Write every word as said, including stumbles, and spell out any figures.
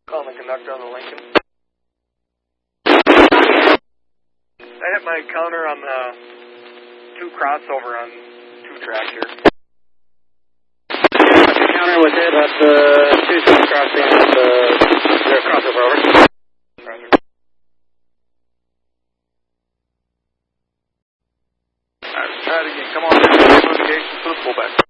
Calling the conductor on the Lincoln. I hit my counter on the two crossover on two track here. The counter was hit at the two south crossing at the, the crossover, over. Roger. Alright, try it again. Come on, notification for the pullback.